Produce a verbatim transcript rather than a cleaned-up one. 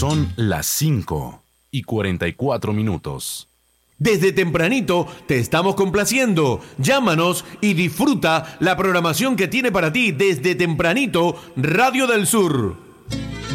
Son las cinco y cuarenta y cuatro minutos. Desde tempranito te estamos complaciendo. Llámanos y disfruta la programación que tiene para ti desde tempranito Radio del Sur.